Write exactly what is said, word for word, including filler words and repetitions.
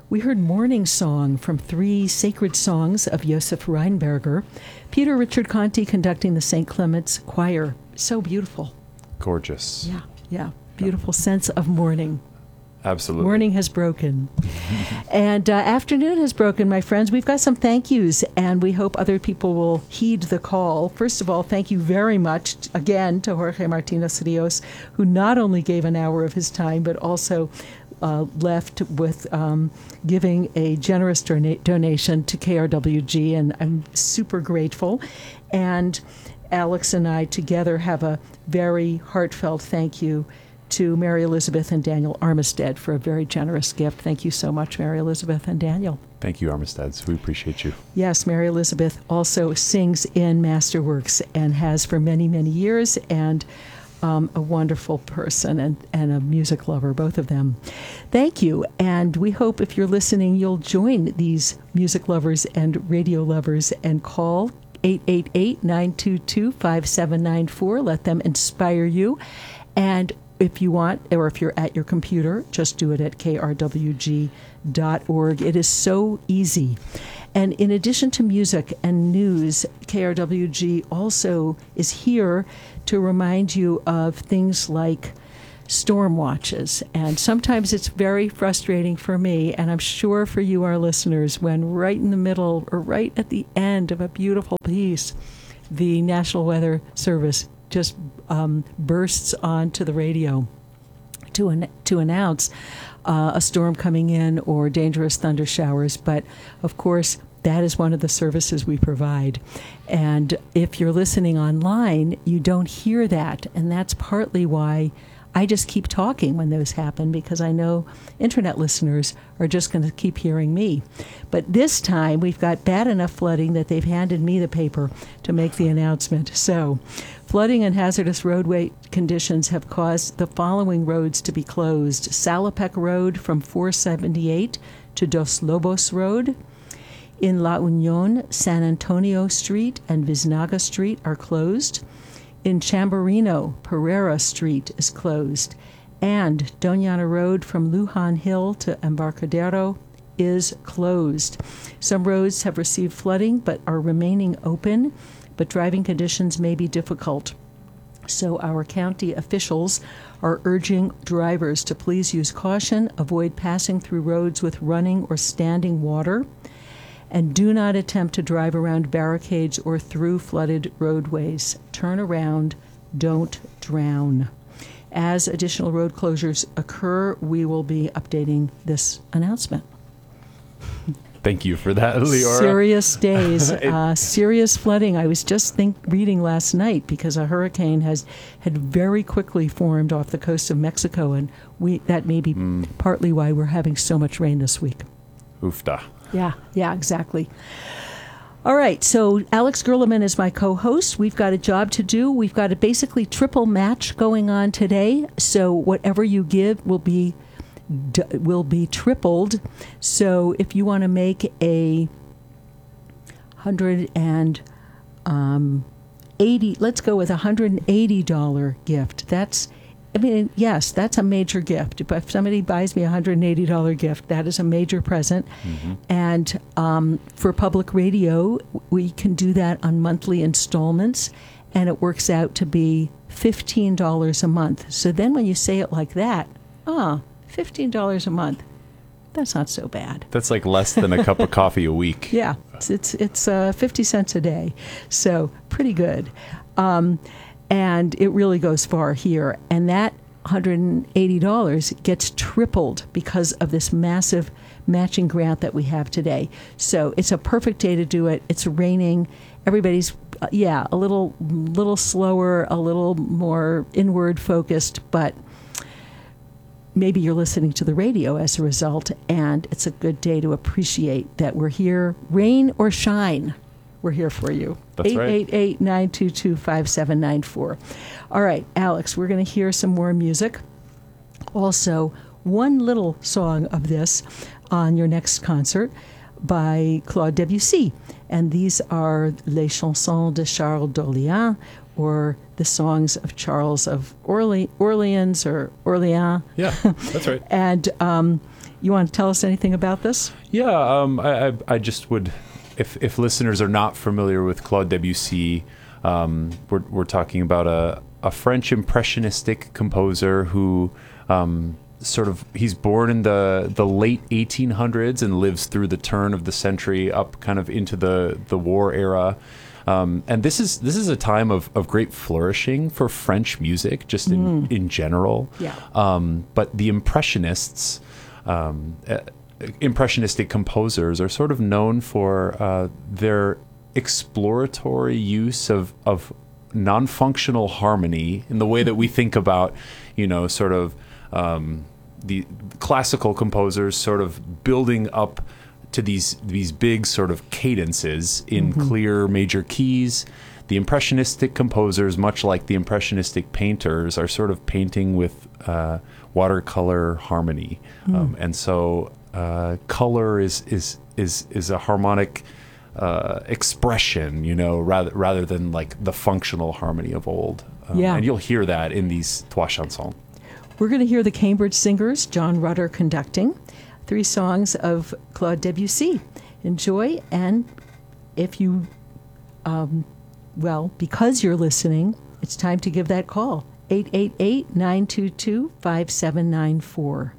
We heard Morning Song from three sacred songs of Josef Reinberger. Peter Richard Conti conducting the Saint Clement's Choir. So beautiful. Gorgeous. Yeah, yeah. Beautiful sense of morning. Absolutely. Morning has broken. And uh, afternoon has broken, my friends. We've got some thank yous, and we hope other people will heed the call. First of all, thank you very much, again, to Jorge Martinez Rios, who not only gave an hour of his time, but also uh, left with um, giving a generous dona- donation to K R W G, and I'm super grateful. And Alex and I together have a very heartfelt thank you to Mary Elizabeth and Daniel Armistead for a very generous gift. Thank you so much, Mary Elizabeth and Daniel. Thank you, Armisteads. We appreciate you. Yes, Mary Elizabeth also sings in Masterworks and has for many, many years, and um, a wonderful person and, and a music lover, both of them. Thank you, and we hope if you're listening, you'll join these music lovers and radio lovers and call eight eight eight, nine two two, five seven nine four. Let them inspire you. And if you want, or if you're at your computer, just do it at k r w g dot org. It is so easy. And in addition to music and news, K R W G also is here to remind you of things like storm watches. And sometimes it's very frustrating for me, and I'm sure for you, our listeners, when right in the middle or right at the end of a beautiful piece, the National Weather Service just um, bursts onto the radio to an, to announce uh, a storm coming in or dangerous thunder showers. But of course, that is one of the services we provide. And if you're listening online, you don't hear that. And that's partly why I just keep talking when those happen, because I know internet listeners are just going to keep hearing me. But this time, we've got bad enough flooding that they've handed me the paper to make the announcement. So, flooding and hazardous roadway conditions have caused the following roads to be closed. Salopec Road from four seventy-eight to Dos Lobos Road. In La Union, San Antonio Street and Biznaga Street are closed. In Chamberino, Pereira Street is closed. And Doñana Road from Lujan Hill to Embarcadero is closed. Some roads have received flooding but are remaining open, but driving conditions may be difficult. So our county officials are urging drivers to please use caution, avoid passing through roads with running or standing water, and do not attempt to drive around barricades or through flooded roadways. Turn around, don't drown. As additional road closures occur, we will be updating this announcement. Thank you for that, Leora. Serious days, uh, serious flooding. I was just think, reading last night because a hurricane has had very quickly formed off the coast of Mexico, and we that may be mm. partly why we're having so much rain this week. Oofda. Yeah, yeah, exactly. All right, so Alex Gerleman is my co-host. We've got a job to do. We've got a basically triple match going on today. So whatever you give will be will be tripled. So if you want to make a hundred and um, eighty, let's go with a hundred and eighty dollar gift. That's I mean, yes, that's a major gift. If somebody buys me a one hundred eighty dollar gift, that is a major present. Mm-hmm. And um, for public radio, we can do that on monthly installments, and it works out to be fifteen dollars a month. So then when you say it like that, ah, fifteen dollars a month, that's not so bad. That's like less than a cup of coffee a week. Yeah, it's it's, it's uh, fifty cents a day, so pretty good. Um And it really goes far here. And that one hundred eighty dollars gets tripled because of this massive matching grant that we have today. So it's a perfect day to do it. It's raining. Everybody's, uh, yeah, a little, little slower, a little more inward focused, but maybe you're listening to the radio as a result, and it's a good day to appreciate that we're here, rain or shine. We're here for you. That's right. eight eight eight, nine two two, five seven nine four. All right, Alex, we're going to hear some more music. Also, one little song of this on your next concert by Claude Debussy. And these are Les Chansons de Charles d'Orléans, or the songs of Charles of Orle- Orleans or Orléans. Yeah, that's right. And um, You want to tell us anything about this? Yeah, um, I, I, I just would, if if listeners are not familiar with Claude Debussy, um, we're we're talking about a a French impressionistic composer who. Um, sort of he's born in the the late eighteen hundreds and lives through the turn of the century up kind of into the the war era, um, and this is this is a time of, of great flourishing for French music just in, Mm. in general. Yeah. Um, but the impressionists, um, uh, impressionistic composers are sort of known for uh, their exploratory use of of non-functional harmony in the way that we think about, you know, sort of um, the classical composers sort of building up to these these big sort of cadences in Mm-hmm. clear major keys. The impressionistic composers, much like the impressionistic painters, are sort of painting with uh, watercolor harmony, Mm. um, and so uh, color is is is is a harmonic uh, expression, you know, rather rather than like the functional harmony of old. Um, Yeah. and you'll hear that in these trois chansons. We're going to hear the Cambridge Singers, John Rutter conducting, three songs of Claude Debussy. Enjoy, and if you, um, well, because you're listening, it's time to give that call, eight eight eight, nine two two, five seven nine four.